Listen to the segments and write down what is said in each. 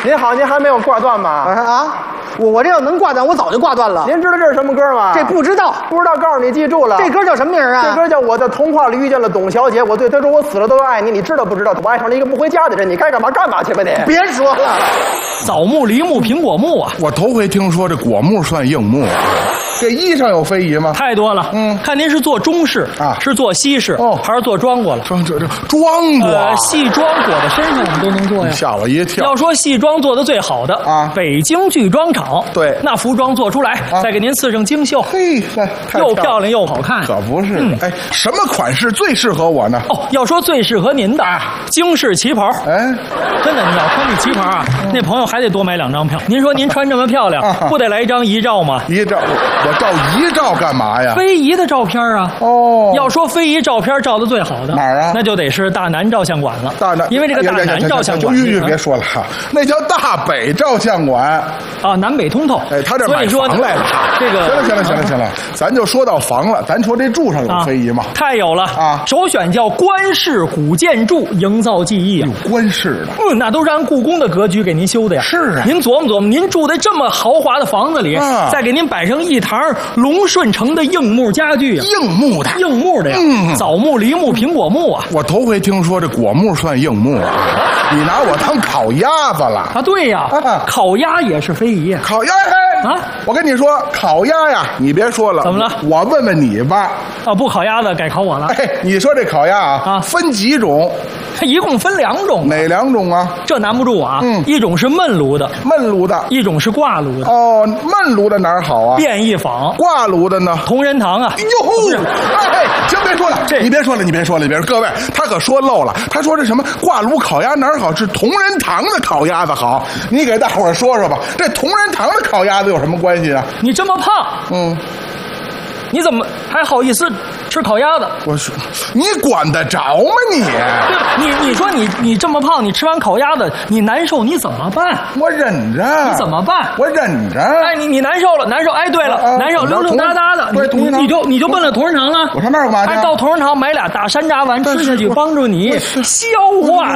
您好，您还没有挂断吗？ 啊，我这要能挂断，我早就挂断了。 您知道这是什么歌吗？ 这不知道， 不知道，告诉你，记住了。 这歌叫什么名啊？ 这歌叫《我在童话里遇见了董小姐》。我对她说：“我死了都要爱你。”你知道不知道？我爱上了一个不回家的人，你该干嘛干嘛去吧你。 别说了， 枣木、梨木、苹果木啊， 我头回听说这果木算硬木啊。这衣裳有非遗吗？ 太多了。看您是做中式啊， 是做西式，还是做庄过了？ 这戏庄裹在身上我们都能做呀。 吓我一跳。 要说戏庄做的最好的啊， 北京剧庄厂。 对， 那服装做出来，再给您刺上精绣， 嘿， 又漂亮又好看。 可不是。哎，什么款式最适合我呢？ 哦，要说最适合您的京式旗袍。 哎， 真的，你要穿这旗袍啊，那朋友还得多买2张票。您说您穿这么漂亮，不得来一张遗照吗？ 遗照，我照遗照干嘛呀？ 非遗的照片啊。 哦， 要说非遗照片照的最好的哪儿啊？ 那就得是大南照相馆了。 大南， 因为这个大南照相馆， 别说了哈，那叫大北照相馆啊，南北通透。 哎，他这买房来了。 这个行了，咱就说到房了，咱说这柱上有非遗吗？ 太有了啊！首选叫官式古建筑，营造记忆啊。 有官式的， 那都是按故宫的格局给您修的呀。 是啊， 您琢磨琢磨，您住在这么豪华的房子里，再给您摆上一堂龙顺城的硬木家具啊， 硬木的呀， 枣木、梨木、苹果木啊。 我头回听说这果木算硬木啊，你拿我当烤鸭子了啊？对呀，烤鸭也是非遗。 烤鸭啊！ 我跟你说，烤鸭呀，你别说了， 怎么了？ 我问问你吧。 啊，不烤鸭子该考我了。 哎，你说这烤鸭啊，分几种？ 一共分2种。 哪2种啊？ 这难不住啊。一种是焖炉的，一种是挂炉的。 哦，焖炉的哪儿好啊？ 便宜坊。 挂炉的呢？ 同仁堂啊。 哟，哎，行，别说了，你别说了，各位，他可说漏了。他说这什么挂炉烤鸭哪儿好？是同仁堂的烤鸭子好。你给大伙儿说说吧，这同仁堂的烤鸭子有什么关系啊？ 你这么胖，你怎么还好意思吃烤鸭子？ 我说，你管得着吗你？ 你说你这么胖，你吃完烤鸭子你难受，你怎么办？ 我忍着。 你怎么办？ 我忍着。 哎，你难受了，难受。哎，对了，难受，溜溜达达的，你就奔了同仁堂了。 我上那儿干嘛去？ 到同仁堂买俩大山楂丸吃下去，帮助你消化。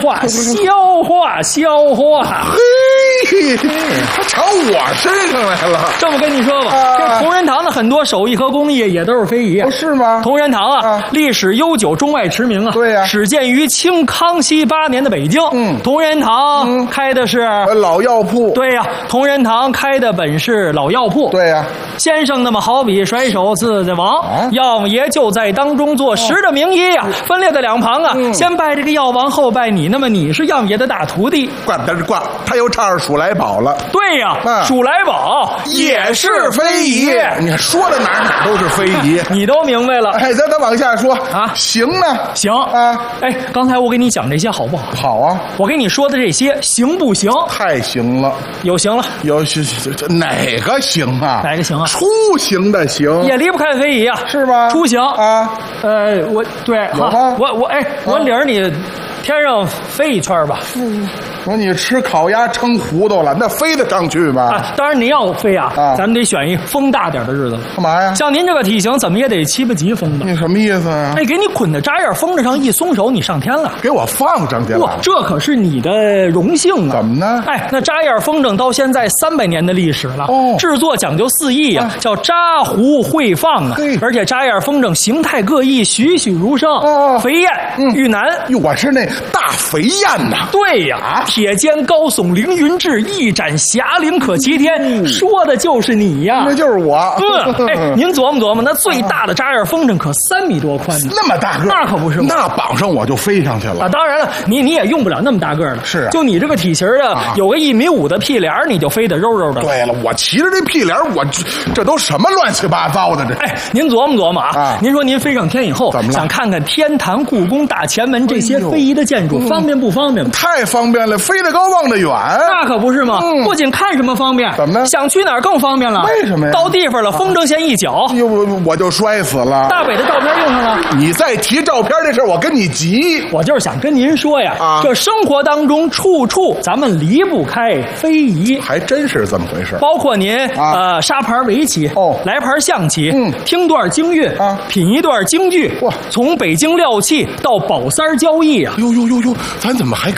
嘿， 他朝我身上来了。 这么跟你说吧，这同仁堂的很多手艺和工艺也都是非遗啊。 是吗？ 同仁堂啊，历史悠久，中外驰名啊。 对呀， 始建于清康熙8年的北京。同仁堂开的是老药铺。 对呀，同仁堂开的本是老药铺。 对呀， 先生那么好比甩手自在王，药王爷就在当中做实的名医啊，分裂在2旁啊，先拜这个药王，后拜你。那么你是药王爷的大徒弟。 挂，他又唱上数来宝了。 对呀，数来宝也是非遗。 你说的哪都是非遗， 你都明白了。 哎，咱往下说啊。行呢？ 行啊。 哎，刚才我给你讲这些好不好？ 好啊。 我给你说的这些行不行？ 太行了。 有行了。 哪个行啊？ 哪个行啊？ 出行的行也离不开非遗啊。 是吗？ 出行啊。 对， 有吗？ 我领着你天上飞一圈吧。 说你吃烤鸭撑糊涂了，那飞得上去吗？ 当然您要飞啊，咱们得选一风大点的日子。 干嘛呀？ 像您这个体型，怎么也得7八级风吧？ 你什么意思啊？ 哎，给你捆在扎眼风筝上，一松手你上天了。 给我放上去了。 这可是你的荣幸啊！ 怎么呢？ 哎，那扎眼风筝到现在300年的历史了。制作讲究4艺啊，叫扎糊会放啊。而且扎眼风筝形态各异，栩栩如生。肥燕、玉楠， 我是那大肥燕呐。 对呀，铁肩高耸凌云志，一展霞陵可齐天，说的就是你呀。 那就是我。 哎，您琢磨琢磨，那最大的扎眼风筝可3米多宽呢。 那么大个， 那可不是吗？ 那绑上我就飞上去了。 当然了，你也用不了那么大个了。 是， 就你这个体型啊，有个1.5米的屁帘，你就飞得肉肉的。 对了，我骑着这屁帘，我这都什么乱七八糟的这？ 哎，您琢磨琢磨啊！您说您飞上天以后， 怎么了？ 想看看天坛、故宫、大前门这些非遗的建筑，方便不方便？ 太方便了，飞得高望得远。 那可不是吗？不仅看什么方便， 怎么呢？ 想去哪儿更方便了？ 为什么呀？ 到地方了，风筝线一绞， 我就摔死了。 大北的照片用上了。 你再提照片这事儿，我跟你急。 我就是想跟您说呀，这生活当中处处咱们离不开非遗， 还真是这么回事。 包括您沙盘围棋，来盘象棋，听段京乐，品一段京剧，从北京料器到宝三交易啊。 哟，咱怎么还